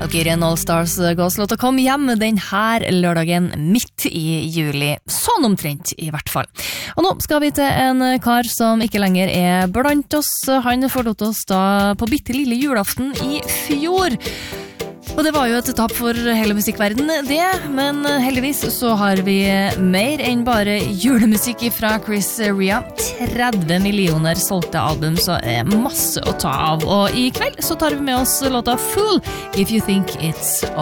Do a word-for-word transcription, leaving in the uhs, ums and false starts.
Valkyrien All Stars gåslåta kom hjem den her lørdagen midt i juli, sånn omtrent i hvert fall. Og nå skal vi til en kar som ikke lenger er blant oss. Han forlot oss da på bitte lille julaften i fjor. Og det var jo et tap for hele musikkverdenen, det, men heldigvis så har vi mer enn bare julemusikk fra Chris Rea. tretti millioner solgte album, så er masse å ta av. Og i kveld så tar vi med oss låta Fool, If You Think It's